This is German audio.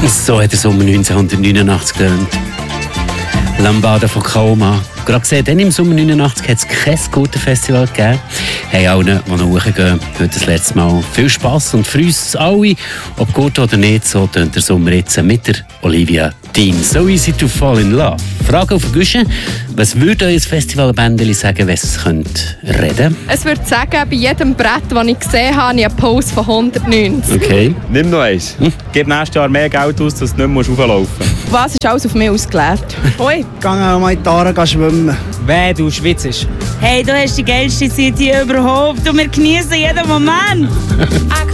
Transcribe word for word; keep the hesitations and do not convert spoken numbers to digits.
So hat der Sommer neunzehnhundertneunundachtzig getönt. Lambada von Kaoma. Gerade gesehen, dann im Sommer neunundachtzig hat es kein gutes Festival gegeben. Hey, allen, die noch hochgehen, heute das letzte Mal viel Spass und für uns alle, ob gut oder nicht, so tönt der Sommer jetzt mit der Olivia Dean. So easy to fall in love. Frage auf den Guschen, was würde euer Festivalbändeli sagen, wenn es könnt reden? Es würde sagen, bei jedem Brett, das ich gesehen habe, habe ich einen Puls von hundertneunzig. Okay. Nimm noch eins. Hm? Gib nächstes Jahr mehr Geld aus, dass du nicht mehr rauflaufen musst. Was ist alles auf mich ausgelegt? Hoi, geh auch mal in die Aare schwimmen. Weh, du schwitzt. Hey, du hast die geilste Zeit hier überhaupt und wir genießen jeden Moment.